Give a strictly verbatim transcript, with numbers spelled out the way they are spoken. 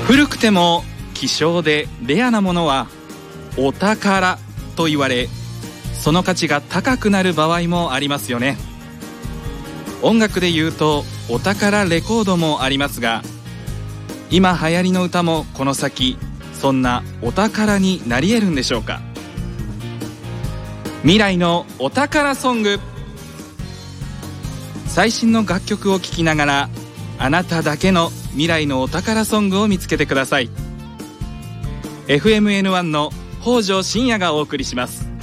古くても希少でレアなものはお宝と言われ、その価値が高くなる場合もありますよね。音楽で言うとお宝レコードもありますが、今流行りの歌もこの先そんなお宝になり得るんでしょうか。未来のお宝ソング。最新の楽曲を聴きながら、あなただけの未来のお宝ソングを見つけてください。 エフエムエヌワン の北條信也がお送りします。